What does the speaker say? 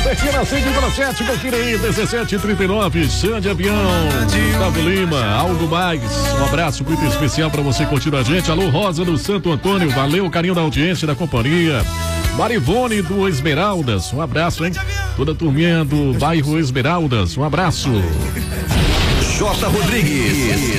Pequena 117, confira aí, 17h39, Xande Avião, Gustavo Lima, algo mais. Um abraço muito especial pra você continuar a gente. Alô, Rosa do Santo Antônio, valeu o carinho da audiência, da companhia. Marivone do Esmeraldas, um abraço, hein? Toda a turminha do bairro Esmeraldas, um abraço. J. Rodrigues.